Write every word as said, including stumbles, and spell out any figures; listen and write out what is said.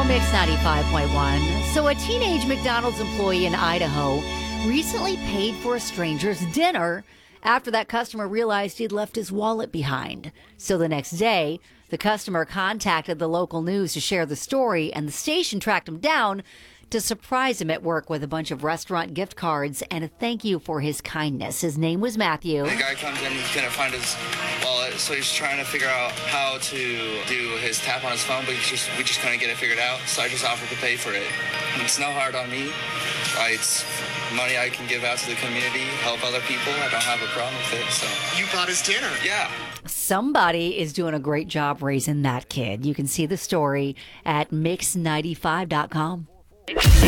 Mix ninety-five point one. So a teenage McDonald's employee in Idaho recently paid for a stranger's dinner after that customer realized he'd left his wallet behind. So the next day, the customer contacted the local news to share the story, and the station tracked him down to surprise him at work with a bunch of restaurant gift cards and a thank you for his kindness. His name was Matthew. The guy comes in, he's gonna find his wallet, so he's trying to figure out how to do his tap on his phone, but he's just, we just couldn't get it figured out, so I just offered to pay for it. It's no hard on me. I, it's money I can give out to the community, help other people. I don't have a problem with it, so. You bought his dinner. Yeah. Somebody is doing a great job raising that kid. You can see the story at mix ninety-five dot com.